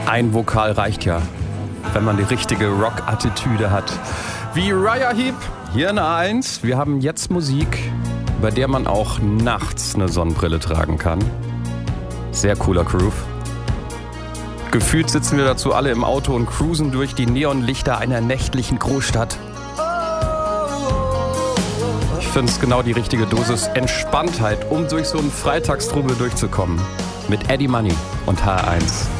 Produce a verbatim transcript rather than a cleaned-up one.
Ein Vokal reicht ja, wenn man die richtige Rock-Attitüde hat. Wie Uriah Heep, hier in A eins. Wir haben jetzt Musik, bei der man auch nachts eine Sonnenbrille tragen kann. Sehr cooler Groove. Gefühlt sitzen wir dazu alle im Auto und cruisen durch die Neonlichter einer nächtlichen Großstadt. Ich finde es genau die richtige Dosis Entspanntheit, um durch so einen Freitagstrubel durchzukommen. Mit Eddie Money und H eins.